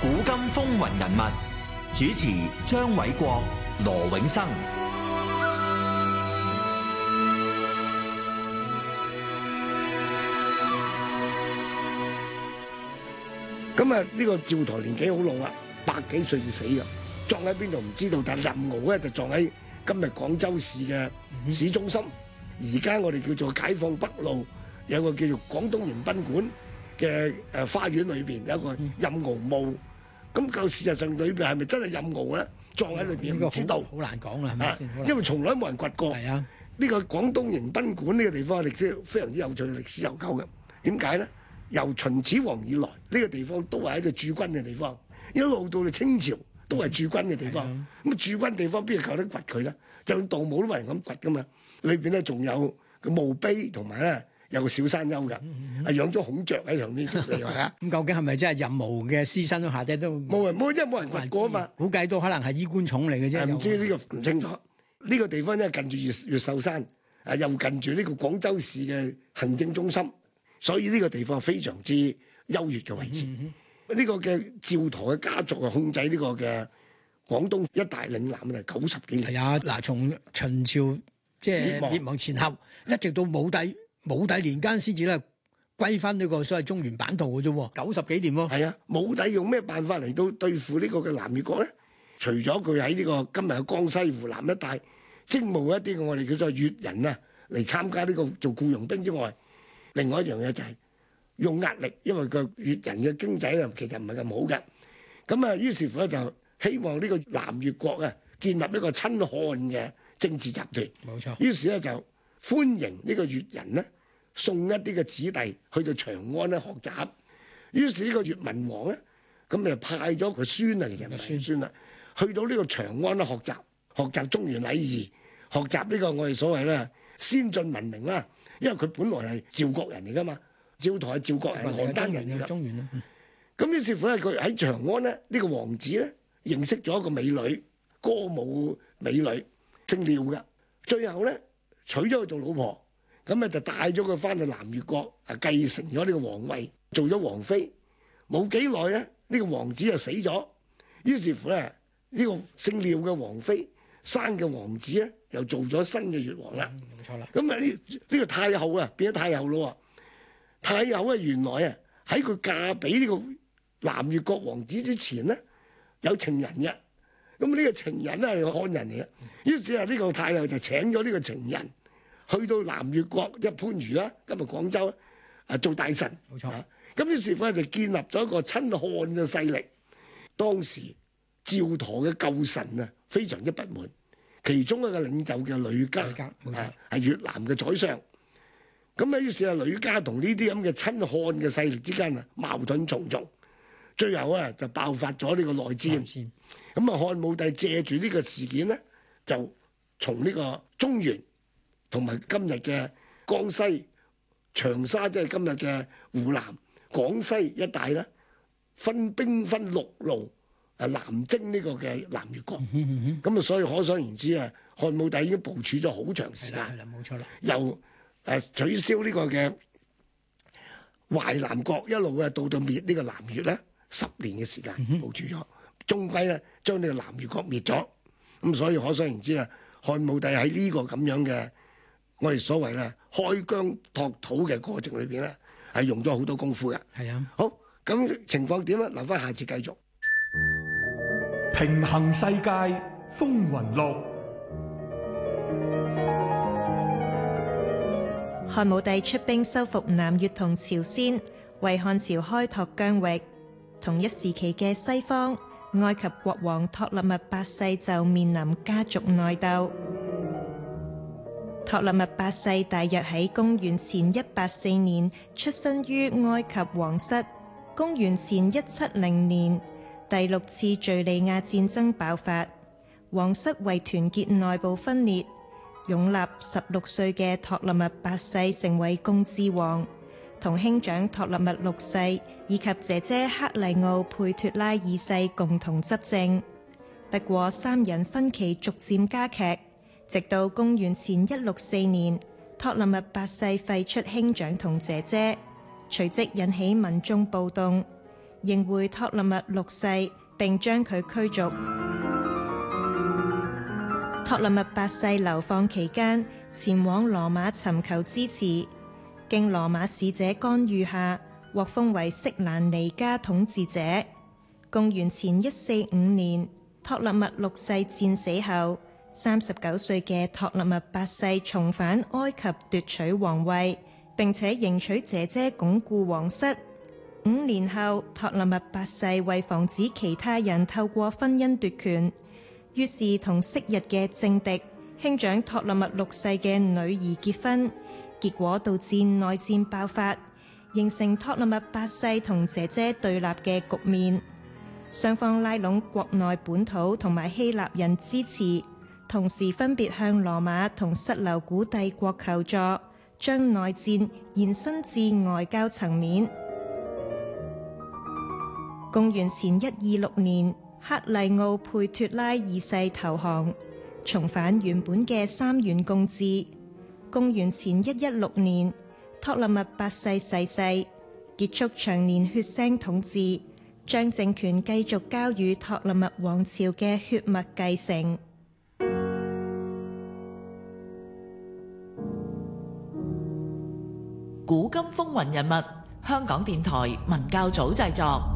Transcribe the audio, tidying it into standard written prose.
古今風雲人物，主持張偉國、羅永生。 咁啊，呢個趙佗年紀好老啦，100幾歲就死嘅，葬喺邊度唔知道。但任敖咧就葬喺今日廣州市嘅市中心。而家我哋叫做解放北路有個叫做廣東迎賓館嘅花園裏邊有一個任敖墓。咁究事實上裏邊係咪真係任敖咧？葬喺裏邊唔知道， 好難講啦，係咪先？ 因為從來冇人掘過。 係啊， 呢個廣東迎賓館呢個地方嘅歷史非常之有趣，歷史悠久嘅。點解咧？由秦始皇以來，呢個地方都係一個駐軍嘅地方，一路到到清朝都係駐軍嘅地方。咁駐軍地方邊度夠得掘佢咧？就算盜墓都冇人咁掘噶嘛。裏邊咧仲有個墓碑，同埋咧有個小山丘㗎，養咗孔雀喺上面嚟㗎。 咁究竟係咪真係任敖嘅屍身下底都冇人，因為冇人掘過啊嘛。 估計都可能係衣冠冢嚟嘅啫。 唔知呢個唔清楚。呢個地方因為近住越秀山，又近住呢個廣州市嘅行政中心，所以呢個地方非常之優越嘅位置。呢個嘅趙佗嘅家族啊，控制呢個嘅廣東一帶嶺南啊，90幾年。 係啊，嗱，從秦朝即係滅亡前後，一直到武帝年間先至咧歸翻呢個所謂中原版圖嘅啫，90幾年喎。 係啊，武帝用咩辦法嚟到對付呢個嘅南越國咧？除咗佢喺呢個今日嘅江西湖南一帶徵募一啲嘅我哋叫做越人啊嚟參加呢個做僱傭兵之外，另外一樣嘢就係用壓力，因為個越人嘅經濟啊其實唔係咁好嘅。咁啊，於是乎咧就希望呢個南越國啊建立一個親漢嘅政治集團。 冇錯。於是咧就歡迎呢個越人咧送一啲嘅子弟去到長安咧學習。於是呢個越文王咧咁就派咗個孫啊，其實唔係孫啦，去到呢個長安咧學習中原禮儀，學習呢個我哋所謂咧先進文明啦。因為佢本來係趙國人嚟噶嘛，趙佗係趙國人，邯鄲人嚟㗎。 中原啦。 咁於是乎咧，佢喺長安咧，呢個王子咧認識咗一個美女，歌舞美女，姓廖㗎。最後咧娶咗佢做老婆，咁咧就帶咗佢翻去南越國啊，繼承咗呢個皇位，做咗王妃。冇幾耐咧，呢個王子就死咗。於是乎咧，呢個姓廖嘅王妃生嘅王子咧，又做咗新嘅越王啦。 冇錯啦。 咁啊呢個太后啊變咗太后咯。太后啊原來啊喺佢嫁俾呢個南越國王子之前咧有情人嘅。咁呢個情人咧係漢人嚟嘅。於是啊呢個太后就請咗呢個情人去到南越國即係番禺啦，今日廣州啊做大臣。 冇錯。 咁於是乎就建立咗一個親漢嘅勢力。當時趙佗嘅舊臣啊非常之不滿，其中一個領袖嘅呂嘉係越南嘅宰相。咁啊於是啊呂嘉同呢啲咁嘅親漢嘅勢力之間啊矛盾重重，最後啊就爆發咗呢個內戰。咁啊漢武帝借住呢個事件咧，就從呢個中原同埋今日嘅江西長沙，即係今日嘅湖南廣西一帶咧，分兵分6路啊南征呢個嘅南越國。咁啊所以可想而知啊，漢武帝已經部署咗好長時間。 係啦，冇錯啦。 由取消呢個嘅淮南國一路啊到滅呢個南越咧，10年嘅時間部署咗，終歸咧將呢個南越國滅咗。咁所以可想而知啊，漢武帝喺呢個咁樣嘅我哋所謂咧開疆拓土嘅過程裏邊咧，係用咗好多功夫嘅。 係啊。 好，咁情況點啊？留翻下次繼續。 平衡世界風雲錄。 漢武帝出兵收復南越同朝鮮，為漢朝開拓疆域。同一時期嘅西方，埃及國王托勒密八世就面臨家族內鬥。托勒密八世大約喺公元前184年出生於埃及皇室。公元前170年，第6次敘利亞戰爭爆發，皇室為團結內部分裂，擁立16歲嘅托勒密八世成為共治王，同兄長托勒密6世以及姐姐克黎奧佩托拉2世共同執政。不過三人分歧逐漸加劇，直到公元前164年，托勒密八世廢黜兄長同姐姐，隨即引起民眾暴動。 迎回托勒密六世，並將佢驅逐。托勒密八世流放期間，前往羅馬尋求支持，經羅馬使者干預下，獲封為色蘭尼加統治者。公元前145年，托勒密六世戰死後，39歲嘅托勒密八世重返埃及奪取皇位，並且迎娶姐姐鞏固皇室。5年後，托勒密八世為防止其他人透過婚姻奪權，於是同昔日嘅政敵兄長托勒密六世嘅女兒結婚，結果導致內戰爆發，形成托勒密八世同姐姐對立嘅局面。雙方拉攏國內本土同埋希臘人支持，同時分別向羅馬同塞琉古帝國求助，將內戰延伸至外交層面。公元前126年，克麗奧佩托拉二世投降，重返原本嘅三元共治。公元前116年，托勒密八世逝世，結束長年血腥統治，將政權繼續交予托勒密王朝嘅血脈繼承。 古今風雲人物，香港電台文教組製作。